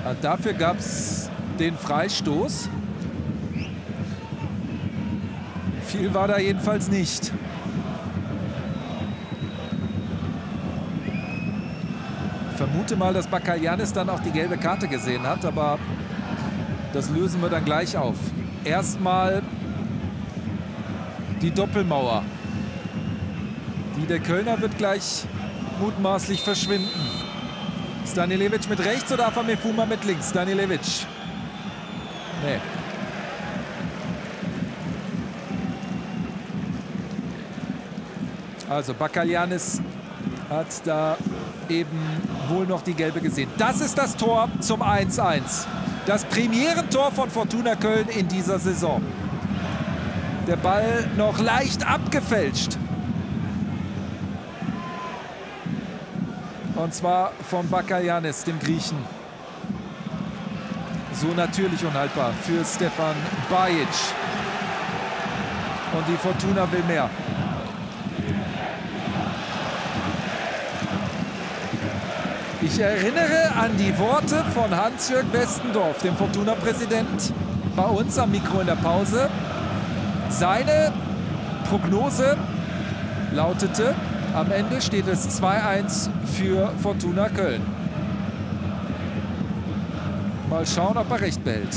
Dafür gab es den Freistoß. Viel war da jedenfalls nicht. Ich vermute mal, dass Bakaljanis dann auch die gelbe Karte gesehen hat, aber das lösen wir dann gleich auf. Erstmal die Doppelmauer. Die der Kölner wird gleich mutmaßlich verschwinden. Stanilevic mit rechts oder Afamefuma mit links? Stanilevic. Nee. Also Bakaljanis hat da eben wohl noch die gelbe gesehen. Das ist das Tor zum 1:1. Das Premierentor von Fortuna Köln in dieser Saison. Der Ball noch leicht abgefälscht. Und zwar von Bakaljanis, dem Griechen. So natürlich unhaltbar für Stefan Bajic. Und die Fortuna will mehr. Ich erinnere an die Worte von Hans-Jörg Westendorf, dem Fortuna-Präsident, bei uns am Mikro in der Pause. Seine Prognose lautete, am Ende steht es 2:1 für Fortuna Köln. Mal schauen, ob er recht behält.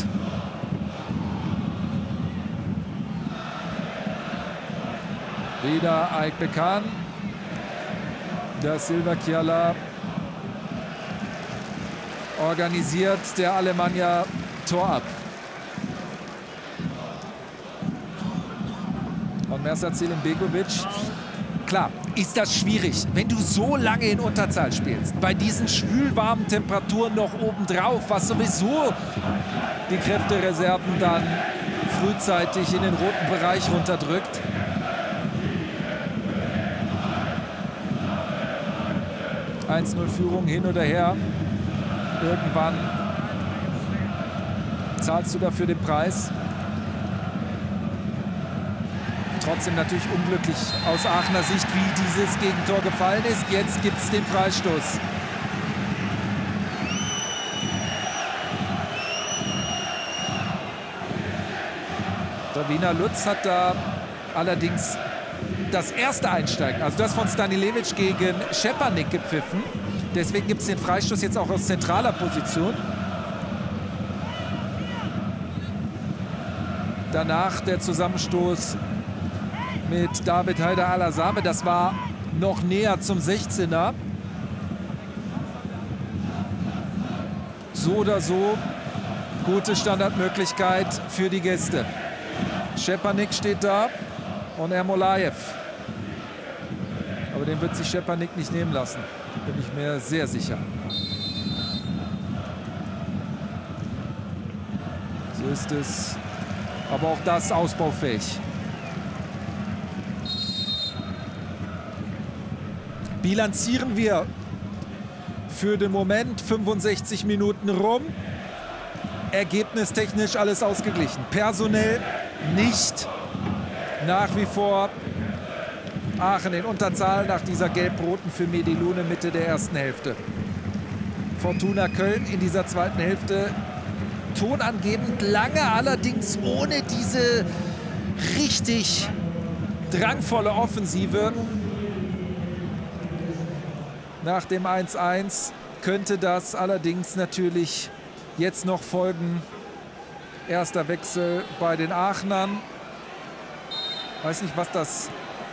Wieder Aik Bekan. Da Silva Chiala organisiert der Alemannia Tor ab. Und Mersat Selimbegovic. Klar, ist das schwierig, wenn du so lange in Unterzahl spielst. Bei diesen schwülwarmen Temperaturen noch obendrauf, was sowieso die Kräftereserven dann frühzeitig in den roten Bereich runterdrückt. Führung hin oder her. Irgendwann zahlst du dafür den Preis. Trotzdem natürlich unglücklich aus Aachener Sicht, wie dieses Gegentor gefallen ist. Jetzt gibt es den Freistoß. Davina Lutz hat da allerdings das erste Einsteigen, also das von Stanilevic gegen Schepanik gepfiffen. Deswegen gibt es den Freistoß jetzt auch aus zentraler Position. Danach der Zusammenstoß mit David Haider Al-Azame. Das war noch näher zum 16er. So oder so gute Standardmöglichkeit für die Gäste. Schepanik steht da und Ermolaev. Aber den wird sich Schepanik nicht nehmen lassen. Bin ich mir sehr sicher. So ist es. Aber auch das ausbaufähig. Bilanzieren wir für den Moment 65 Minuten rum. Ergebnistechnisch alles ausgeglichen. Personell nicht. Nach wie vor Aachen in Unterzahl nach dieser gelb-roten für Medilune Mitte der ersten Hälfte. Fortuna Köln in dieser zweiten Hälfte tonangebend lange, allerdings ohne diese richtig drangvolle Offensive. Nach dem 1:1 könnte das allerdings natürlich jetzt noch folgen. Erster Wechsel bei den Aachenern. Weiß nicht, was das...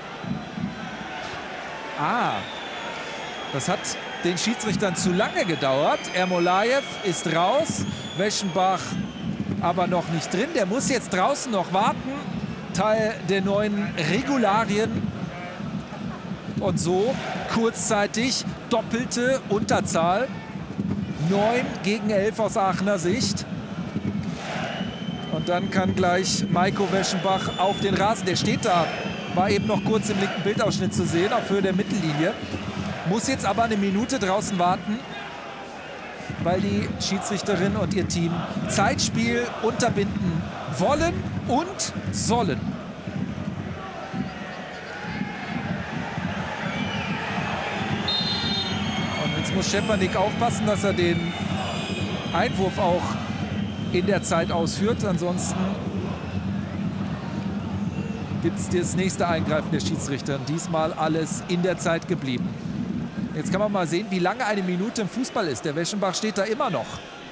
das hat den Schiedsrichtern zu lange gedauert. Ermolaev ist raus, Weschenbach aber noch nicht drin. Der muss jetzt draußen noch warten. Teil der neuen Regularien. Und so kurzzeitig doppelte Unterzahl. 9 gegen 11 aus Aachener Sicht. Und dann kann gleich Maiko Weschenbach auf den Rasen. Der steht da, war eben noch kurz im linken Bildausschnitt zu sehen, auf Höhe der Mittellinie. Muss jetzt aber eine Minute draußen warten, weil die Schiedsrichterin und ihr Team Zeitspiel unterbinden wollen und sollen. Und jetzt muss Schepanik aufpassen, dass er den Einwurf auch in der Zeit ausführt. Ansonsten gibt es das nächste Eingreifen der Schiedsrichter. Diesmal alles in der Zeit geblieben. Jetzt kann man mal sehen, wie lange eine Minute im Fußball ist. Der Weschenbach steht da immer noch.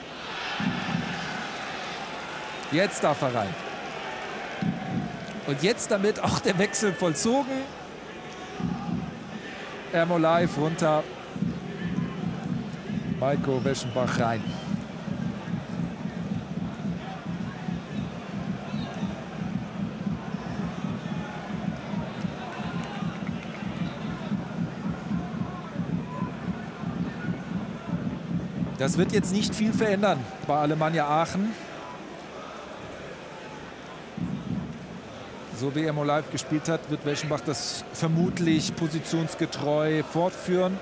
Jetzt darf er rein. Und jetzt damit auch der Wechsel vollzogen. Ermolaev runter. Maiko Weschenbach rein. Das wird jetzt nicht viel verändern bei Alemannia Aachen. So wie Ermolaev gespielt hat, wird Weschenbach das vermutlich positionsgetreu fortführen.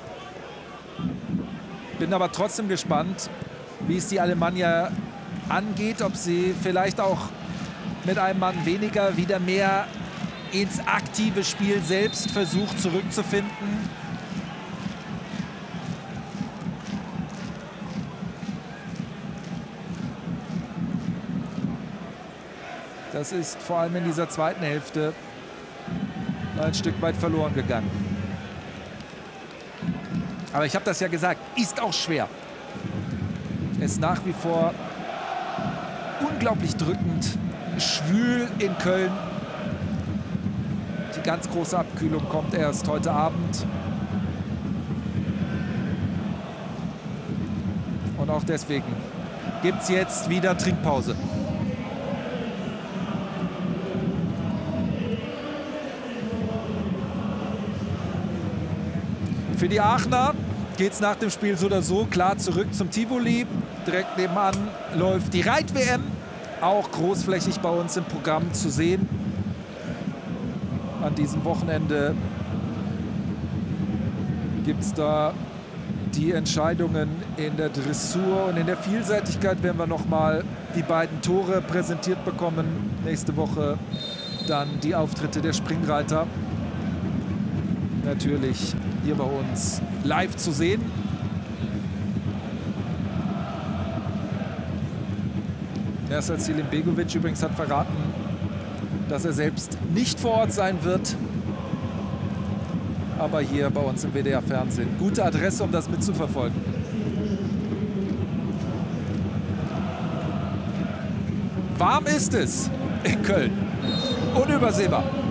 Bin aber trotzdem gespannt, wie es die Alemannia angeht, ob sie vielleicht auch mit einem Mann weniger wieder mehr ins aktive Spiel selbst versucht zurückzufinden. Das ist vor allem in dieser zweiten Hälfte ein Stück weit verloren gegangen. Aber ich habe das ja gesagt, ist auch schwer. Es ist nach wie vor unglaublich drückend, schwül in Köln. Die ganz große Abkühlung kommt erst heute Abend. Und auch deswegen gibt es jetzt wieder Trinkpause. Für die Aachener geht es nach dem Spiel so oder so klar zurück zum Tivoli. Direkt nebenan läuft die Reit-WM, auch großflächig bei uns im Programm zu sehen. An diesem Wochenende gibt es da die Entscheidungen in der Dressur und in der Vielseitigkeit werden wir noch mal die beiden Tore präsentiert bekommen. Nächste Woche dann die Auftritte der Springreiter. Natürlich hier bei uns live zu sehen. Ersat Selimbegovic übrigens hat verraten, dass er selbst nicht vor Ort sein wird. Aber hier bei uns im WDR-Fernsehen. Gute Adresse, um das mitzuverfolgen. Warm ist es in Köln. Unübersehbar.